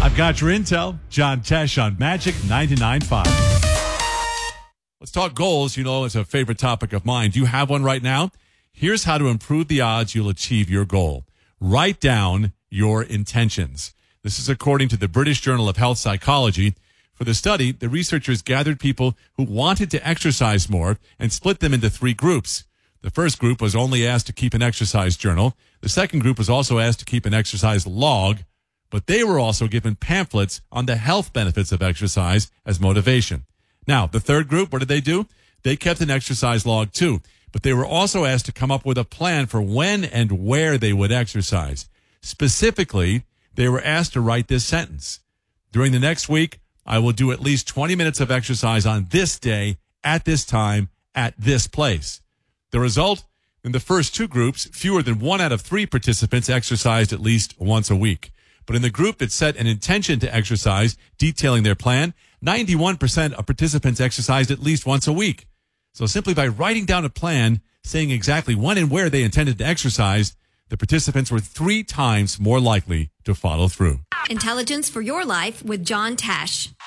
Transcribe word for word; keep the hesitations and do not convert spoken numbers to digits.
I've got your intel. John Tesh on Magic ninety-nine point five. Let's talk goals. You know, it's a favorite topic of mine. Do you have one right now? Here's how to improve the odds you'll achieve your goal. Write down your intentions. This is according to the British Journal of Health Psychology. For the study, the researchers gathered people who wanted to exercise more and split them into three groups. The first group was only asked to keep an exercise journal. The second group was also asked to keep an exercise log, but they were also given pamphlets on the health benefits of exercise as motivation. Now, the third group, what did they do? They kept an exercise log too, but they were also asked to come up with a plan for when and where they would exercise. Specifically, they were asked to write this sentence. During the next week, I will do at least twenty minutes of exercise on this day, at this time, at this place. The result? In the first two groups, fewer than one out of three participants exercised at least once a week. But in the group that set an intention to exercise, detailing their plan, ninety-one percent of participants exercised at least once a week. So simply by writing down a plan, saying exactly when and where they intended to exercise, the participants were three times more likely to follow through. Intelligence for your life with John Tesh.